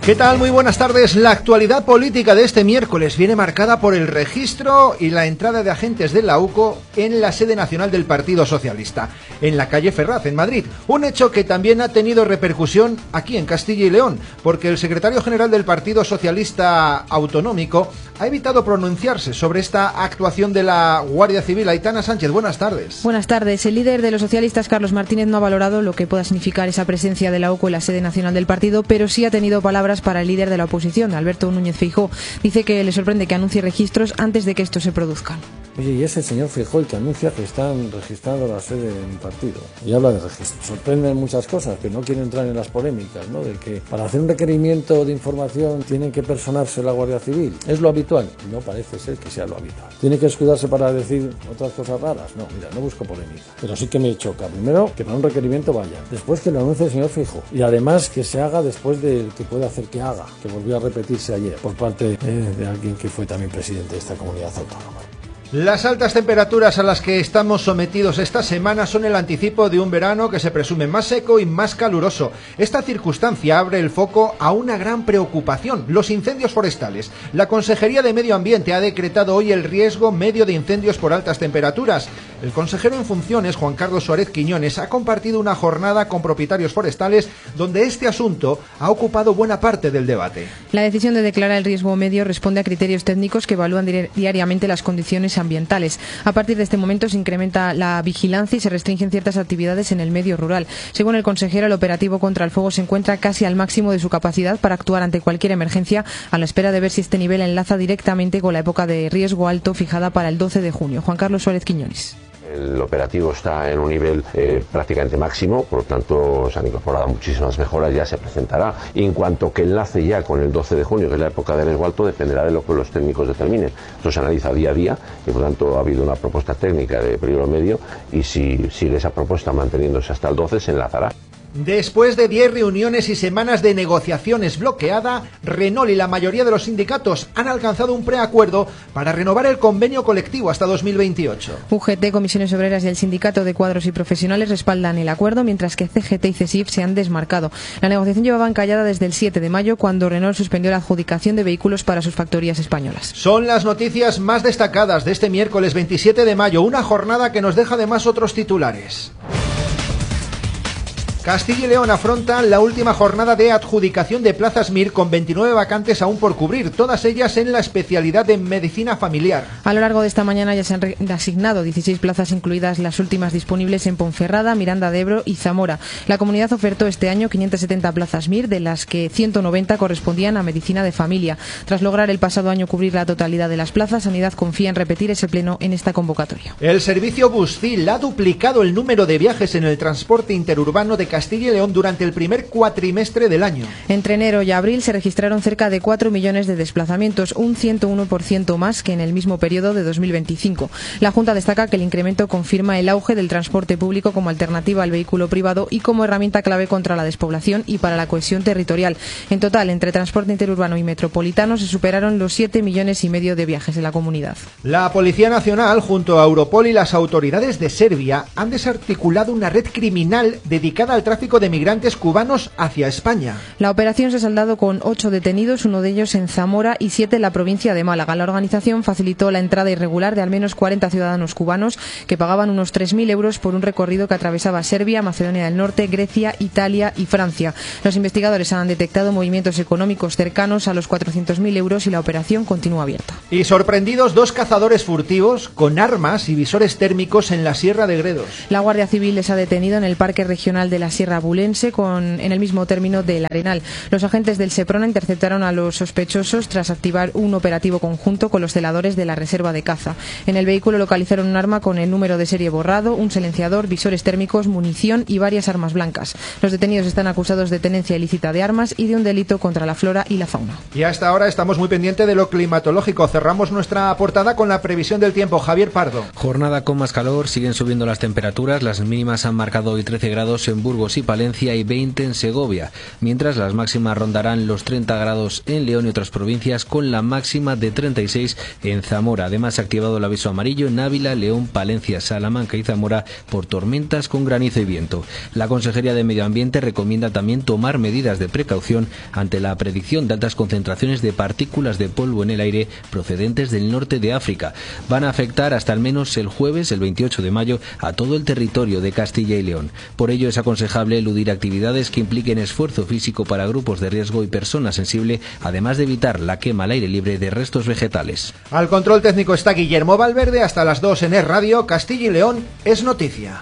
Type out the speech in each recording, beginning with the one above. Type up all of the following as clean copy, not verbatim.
¿Qué tal? Muy buenas tardes. La actualidad política de este miércoles viene marcada por el registro y la entrada de agentes de la UCO en la sede nacional del Partido Socialista, en la calle Ferraz, en Madrid. Un hecho que también ha tenido repercusión aquí en Castilla y León, porque el secretario general del Partido Socialista Autonómico ha evitado pronunciarse sobre esta actuación de la Guardia Civil. Aitana Sánchez, buenas tardes. Buenas tardes. El líder de los socialistas, Carlos Martínez, no ha valorado lo que pueda significar esa presencia de la UCO en la sede nacional del partido, pero sí ha tenido palabras para el líder de la oposición, Alberto Núñez Feijóo. Dice que le sorprende que anuncie registros antes de que estos se produzcan. Oye, y es el señor Feijóo el que anuncia que están registrando la sede en mi partido. Y habla de registro. Sorprenden muchas cosas, que no quiero entrar en las polémicas, ¿no? De que para hacer un requerimiento de información tienen que personarse la Guardia Civil. ¿Es lo habitual? No parece ser que sea lo habitual. ¿Tiene que escudarse para decir otras cosas raras? No, mira, no busco polémica. Pero sí que me choca. Primero, que para un requerimiento vaya. Después, que lo anuncie el señor Feijóo. Y además, que se haga después del que puede hacer que haga, que volvió a repetirse ayer por parte de alguien que fue también presidente de esta comunidad autónoma. Las altas temperaturas a las que estamos sometidos esta semana son el anticipo de un verano que se presume más seco y más caluroso. Esta circunstancia abre el foco a una gran preocupación: los incendios forestales. La Consejería de Medio Ambiente ha decretado hoy el riesgo medio de incendios por altas temperaturas. El consejero en funciones, Juan Carlos Suárez Quiñones, ha compartido una jornada con propietarios forestales donde este asunto ha ocupado buena parte del debate. La decisión de declarar el riesgo medio responde a criterios técnicos que evalúan diariamente las condiciones ambientales. A partir de este momento se incrementa la vigilancia y se restringen ciertas actividades en el medio rural. Según el consejero, el operativo contra el fuego se encuentra casi al máximo de su capacidad para actuar ante cualquier emergencia, a la espera de ver si este nivel enlaza directamente con la época de riesgo alto fijada para el 12 de junio. Juan Carlos Suárez Quiñones. El operativo está en un nivel prácticamente máximo, por lo tanto se han incorporado muchísimas mejoras, ya se presentará. Y en cuanto que enlace ya con el 12 de junio, que es la época de riesgo alto, dependerá de lo que los técnicos determinen. Esto se analiza día a día y por lo tanto ha habido una propuesta técnica de peligro medio y si sigue esa propuesta manteniéndose hasta el 12 se enlazará. Después de 10 reuniones y semanas de negociaciones bloqueada, Renault y la mayoría de los sindicatos han alcanzado un preacuerdo para renovar el convenio colectivo hasta 2028. UGT, Comisiones Obreras y el Sindicato de Cuadros y Profesionales respaldan el acuerdo, mientras que CGT y CESIF se han desmarcado. La negociación llevaba encallada desde el 7 de mayo, cuando Renault suspendió la adjudicación de vehículos para sus factorías españolas. Son las noticias más destacadas de este miércoles 27 de mayo, una jornada que nos deja además otros titulares. Castilla y León afronta la última jornada de adjudicación de plazas MIR con 29 vacantes aún por cubrir, todas ellas en la especialidad de medicina familiar. A lo largo de esta mañana ya se han asignado 16 plazas, incluidas las últimas disponibles en Ponferrada, Miranda de Ebro y Zamora. La comunidad ofertó este año 570 plazas MIR, de las que 190 correspondían a medicina de familia. Tras lograr el pasado año cubrir la totalidad de las plazas, Sanidad confía en repetir ese pleno en esta convocatoria. El servicio Buscil ha duplicado el número de viajes en el transporte interurbano de Castilla y León durante el primer cuatrimestre del año. Entre enero y abril se registraron cerca de 4 millones de desplazamientos, un 101% más que en el mismo periodo de 2025. La Junta destaca que el incremento confirma el auge del transporte público como alternativa al vehículo privado y como herramienta clave contra la despoblación y para la cohesión territorial. En total, entre transporte interurbano y metropolitano se superaron los 7,5 millones de viajes en la comunidad. La Policía Nacional, junto a Europol y las autoridades de Serbia, han desarticulado una red criminal dedicada al tráfico de migrantes cubanos hacia España. La operación se ha saldado con 8 detenidos, uno de ellos en Zamora y 7 en la provincia de Málaga. La organización facilitó la entrada irregular de al menos 40 ciudadanos cubanos que pagaban unos 3.000 euros por un recorrido que atravesaba Serbia, Macedonia del Norte, Grecia, Italia y Francia. Los investigadores han detectado movimientos económicos cercanos a los 400.000 euros y la operación continúa abierta. Y sorprendidos 2 cazadores furtivos con armas y visores térmicos en la Sierra de Gredos. La Guardia Civil les ha detenido en el Parque Regional de la Sierra Bulense, en el mismo término del Arenal. Los agentes del Seprona interceptaron a los sospechosos tras activar un operativo conjunto con los celadores de la reserva de caza. En el vehículo localizaron un arma con el número de serie borrado, un silenciador, visores térmicos, munición y varias armas blancas. Los detenidos están acusados de tenencia ilícita de armas y de un delito contra la flora y la fauna. Y hasta ahora estamos muy pendientes de lo climatológico. Cerramos nuestra portada con la previsión del tiempo. Javier Pardo. Jornada con más calor, siguen subiendo las temperaturas. Las mínimas han marcado hoy 13 grados en Burgos Burgos y Palencia y 20 en Segovia, mientras las máximas rondarán los 30 grados en León y otras provincias, con la máxima de 36 en Zamora. Además, se ha activado el aviso amarillo en Ávila, León, Palencia, Salamanca y Zamora por tormentas con granizo y viento. La Consejería de Medio Ambiente recomienda también tomar medidas de precaución ante la predicción de altas concentraciones de partículas de polvo en el aire procedentes del norte de África. Van a afectar hasta al menos el jueves, el 28 de mayo, a todo el territorio de Castilla y León. Por ello es aconsejable eludir actividades que impliquen esfuerzo físico para grupos de riesgo y personas sensibles, además de evitar la quema al aire libre de restos vegetales. Al control técnico está Guillermo Valverde. Hasta las 2 en Es Radio. Castilla y León es noticia.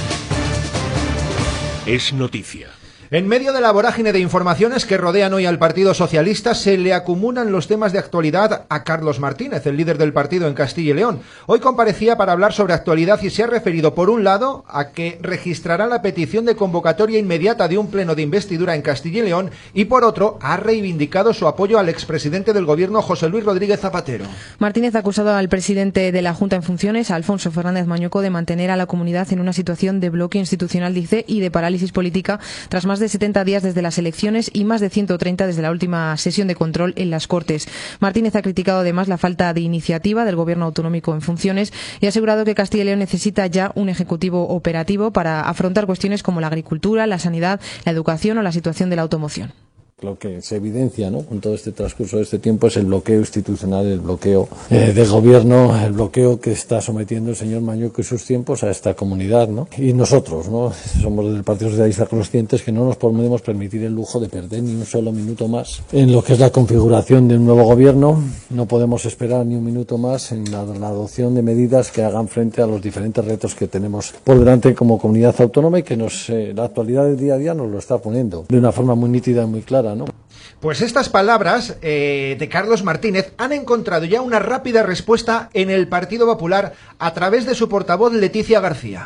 Es noticia. En medio de la vorágine de informaciones que rodean hoy al Partido Socialista, se le acumulan los temas de actualidad a Carlos Martínez, el líder del partido en Castilla y León. Hoy comparecía para hablar sobre actualidad y se ha referido, por un lado, a que registrará la petición de convocatoria inmediata de un pleno de investidura en Castilla y León, y por otro, ha reivindicado su apoyo al expresidente del Gobierno, José Luis Rodríguez Zapatero. Martínez ha acusado al presidente de la Junta en funciones, Alfonso Fernández Mañueco, de mantener a la comunidad en una situación de bloqueo institucional, dice, y de parálisis política, tras más de 70 días desde las elecciones y más de 130 desde la última sesión de control en las Cortes. Martínez ha criticado además la falta de iniciativa del Gobierno autonómico en funciones y ha asegurado que Castilla y León necesita ya un ejecutivo operativo para afrontar cuestiones como la agricultura, la sanidad, la educación o la situación de la automoción. Lo que se evidencia, ¿no?, con todo este transcurso de este tiempo es el bloqueo institucional, el bloqueo del gobierno, el bloqueo que está sometiendo el señor Mañueco y sus tiempos a esta comunidad, ¿no? Y nosotros, ¿no?, somos del Partido Socialista conscientes que no nos podemos permitir el lujo de perder ni un solo minuto más en lo que es la configuración de un nuevo gobierno. No podemos esperar ni un minuto más en la adopción de medidas que hagan frente a los diferentes retos que tenemos por delante como comunidad autónoma y que la actualidad del día a día nos lo está poniendo de una forma muy nítida y muy clara, ¿no? Pues estas palabras de Carlos Martínez han encontrado ya una rápida respuesta en el Partido Popular a través de su portavoz Leticia García.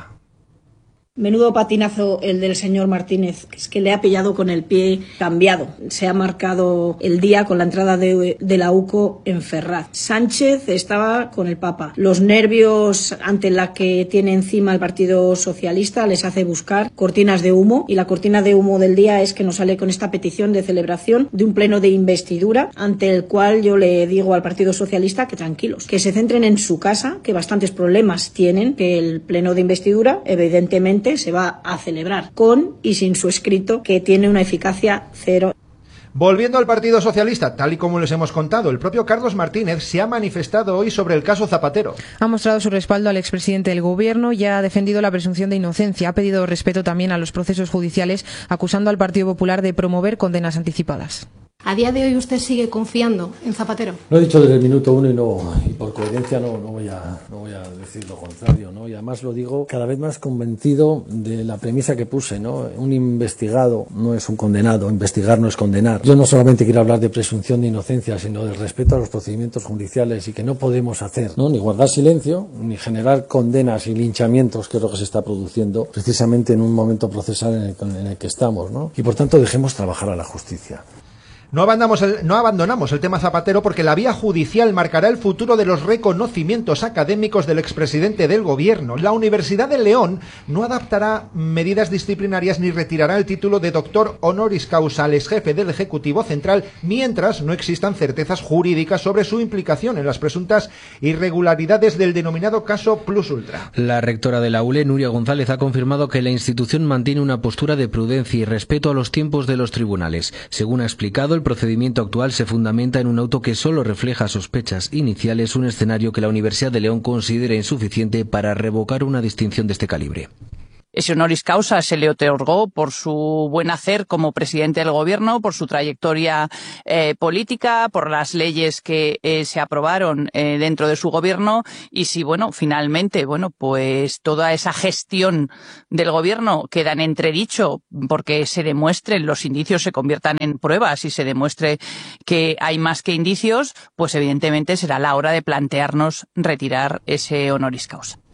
Menudo patinazo el del señor Martínez, que es que le ha pillado con el pie cambiado. Se ha marcado el día con la entrada de la UCO en Ferraz. Sánchez estaba con el Papa. Los nervios ante la que tiene encima el Partido Socialista les hace buscar cortinas de humo, y la cortina de humo del día es que nos sale con esta petición de celebración de un pleno de investidura, ante el cual yo le digo al Partido Socialista que tranquilos, que se centren en su casa, que bastantes problemas tienen, que el pleno de investidura evidentemente se va a celebrar con y sin su escrito, que tiene una eficacia cero. Volviendo al Partido Socialista, tal y como les hemos contado, el propio Carlos Martínez se ha manifestado hoy sobre el caso Zapatero. Ha mostrado su respaldo al expresidente del Gobierno y ha defendido la presunción de inocencia. Ha pedido respeto también a los procesos judiciales, acusando al Partido Popular de promover condenas anticipadas. ¿A día de hoy usted sigue confiando en Zapatero? Lo he dicho desde el minuto uno y por coherencia no voy a decir lo contrario, ¿no? Y además lo digo cada vez más convencido de la premisa que puse, ¿no? Un investigado no es un condenado, investigar no es condenar. Yo no solamente quiero hablar de presunción de inocencia, sino del respeto a los procedimientos judiciales, y que no podemos hacer, ¿no?, ni guardar silencio, ni generar condenas y linchamientos, que es lo que se está produciendo precisamente en un momento procesal en el que estamos, ¿no? Y por tanto dejemos trabajar a la justicia. No abandonamos el tema Zapatero porque la vía judicial marcará el futuro de los reconocimientos académicos del expresidente del Gobierno. La Universidad de León no adaptará medidas disciplinarias ni retirará el título de doctor honoris causa al exjefe del Ejecutivo Central mientras no existan certezas jurídicas sobre su implicación en las presuntas irregularidades del denominado caso Plus Ultra. La rectora de la ULE, Nuria González, ha confirmado que la institución mantiene una postura de prudencia y respeto a los tiempos de los tribunales. Según ha explicado, el procedimiento actual se fundamenta en un auto que solo refleja sospechas iniciales, un escenario que la Universidad de León considera insuficiente para revocar una distinción de este calibre. Ese honoris causa se le otorgó por su buen hacer como presidente del Gobierno, por su trayectoria política, por las leyes que se aprobaron dentro de su Gobierno, y si, finalmente, pues toda esa gestión del Gobierno queda en entredicho porque se demuestren, los indicios se conviertan en pruebas y se demuestre que hay más que indicios, pues evidentemente será la hora de plantearnos retirar ese honoris causa.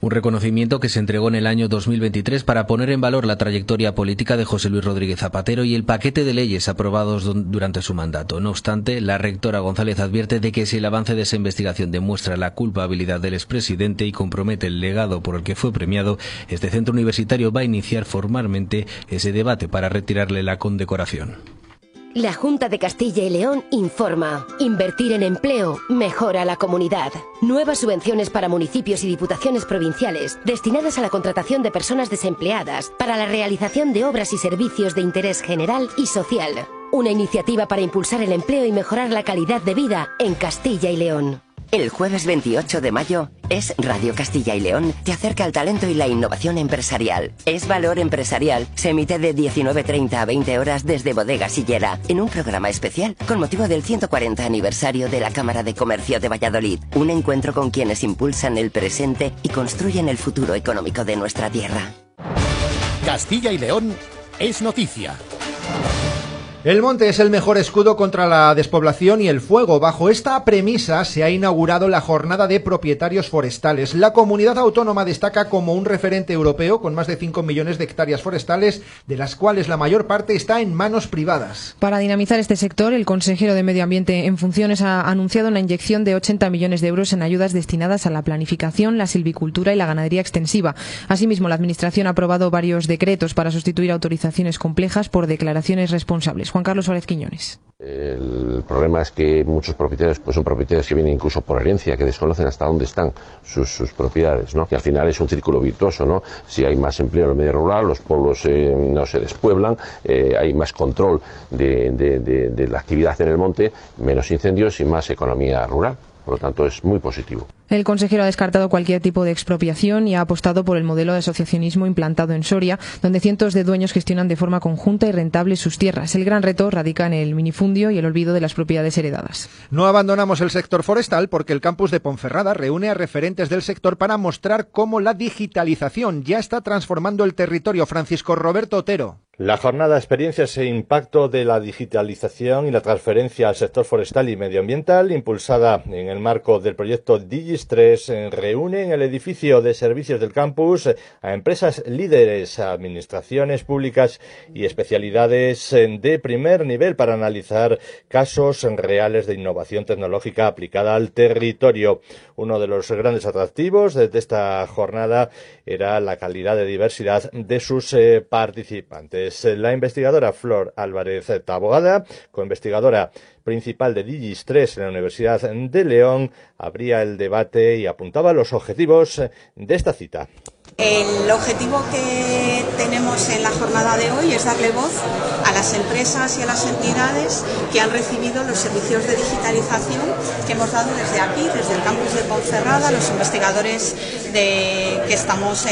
Un reconocimiento que se entregó en el año 2023 para poner en valor la trayectoria política de José Luis Rodríguez Zapatero y el paquete de leyes aprobados durante su mandato. No obstante, la rectora González advierte de que si el avance de esa investigación demuestra la culpabilidad del expresidente y compromete el legado por el que fue premiado, este centro universitario va a iniciar formalmente ese debate para retirarle la condecoración. La Junta de Castilla y León informa. Invertir en empleo mejora la comunidad. Nuevas subvenciones para municipios y diputaciones provinciales destinadas a la contratación de personas desempleadas para la realización de obras y servicios de interés general y social. Una iniciativa para impulsar el empleo y mejorar la calidad de vida en Castilla y León. El jueves 28 de mayo es Radio Castilla y León te acerca al talento y la innovación empresarial. Es Valor Empresarial. Se emite de 19:30 a 20 horas desde Bodega Sillera en un programa especial con motivo del 140 aniversario de la Cámara de Comercio de Valladolid. Un encuentro con quienes impulsan el presente y construyen el futuro económico de nuestra tierra. Castilla y León es noticia. El monte es el mejor escudo contra la despoblación y el fuego. Bajo esta premisa se ha inaugurado la Jornada de Propietarios Forestales. La comunidad autónoma destaca como un referente europeo con más de 5 millones de hectáreas forestales, de las cuales la mayor parte está en manos privadas. Para dinamizar este sector, el consejero de Medio Ambiente en funciones ha anunciado una inyección de 80 millones de euros en ayudas destinadas a la planificación, la silvicultura y la ganadería extensiva. Asimismo, la Administración ha aprobado varios decretos para sustituir autorizaciones complejas por declaraciones responsables. Juan Carlos Suárez Quiñones. El problema es que muchos propietarios son propietarios que vienen incluso por herencia, que desconocen hasta dónde están sus propiedades, ¿no? Que al final es un círculo virtuoso, ¿no? Si hay más empleo en el medio rural, los pueblos no se despueblan, hay más control de la actividad en el monte, menos incendios y más economía rural. Por lo tanto, es muy positivo. El consejero ha descartado cualquier tipo de expropiación y ha apostado por el modelo de asociacionismo implantado en Soria, donde cientos de dueños gestionan de forma conjunta y rentable sus tierras. El gran reto radica en el minifundio y el olvido de las propiedades heredadas. No abandonamos el sector forestal porque el campus de Ponferrada reúne a referentes del sector para mostrar cómo la digitalización ya está transformando el territorio. Francisco Roberto Otero. La jornada Experiencias e Impacto de la Digitalización y la Transferencia al Sector Forestal y Medioambiental, impulsada en el marco del proyecto Digis3, reúne en el edificio de servicios del campus a empresas líderes, a administraciones públicas y especialidades de primer nivel para analizar casos reales de innovación tecnológica aplicada al territorio. Uno de los grandes atractivos de esta jornada era la calidad de diversidad de sus participantes. La investigadora Flor Álvarez Taboada, coinvestigadora principal de Digis3 en la Universidad de León, abría el debate y apuntaba los objetivos de esta cita. El objetivo que tenemos en la jornada de hoy es darle voz a las empresas y a las entidades que han recibido los servicios de digitalización que hemos dado desde aquí, desde el campus de Ponferrada, los investigadores que estamos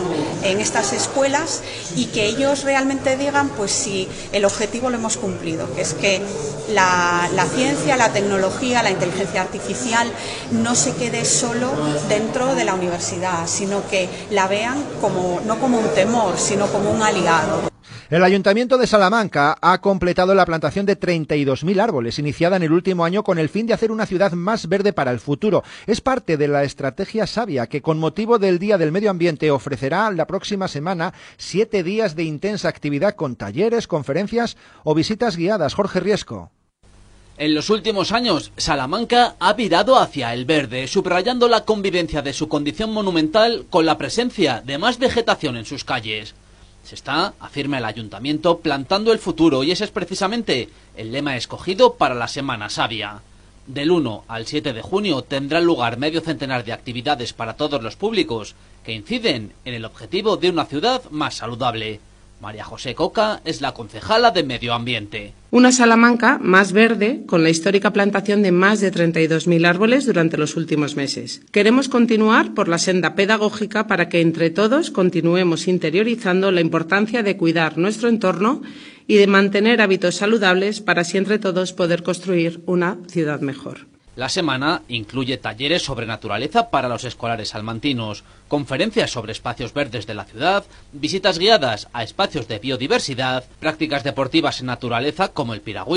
en estas escuelas, y que ellos realmente digan pues si el objetivo lo hemos cumplido, que es que la ciencia, la tecnología, la inteligencia artificial no se quede solo dentro de la universidad, sino que la vean no como un temor, sino como un aliado. El Ayuntamiento de Salamanca ha completado la plantación de 32.000 árboles, iniciada en el último año con el fin de hacer una ciudad más verde para el futuro. Es parte de la estrategia Sabia, que con motivo del Día del Medio Ambiente ofrecerá la próxima semana 7 días de intensa actividad con talleres, conferencias o visitas guiadas. Jorge Riesco. En los últimos años, Salamanca ha virado hacia el verde, subrayando la convivencia de su condición monumental con la presencia de más vegetación en sus calles. Se está, afirma el Ayuntamiento, plantando el futuro, y ese es precisamente el lema escogido para la Semana Sabia. Del 1 al 7 de junio tendrá lugar medio centenar de actividades para todos los públicos que inciden en el objetivo de una ciudad más saludable. María José Coca es la concejala de Medio Ambiente. Una Salamanca más verde, con la histórica plantación de más de 32.000 árboles durante los últimos meses. Queremos continuar por la senda pedagógica para que entre todos continuemos interiorizando la importancia de cuidar nuestro entorno y de mantener hábitos saludables para así entre todos poder construir una ciudad mejor. La semana incluye talleres sobre naturaleza para los escolares salmantinos, conferencias sobre espacios verdes de la ciudad, visitas guiadas a espacios de biodiversidad, prácticas deportivas en naturaleza como el piragüismo.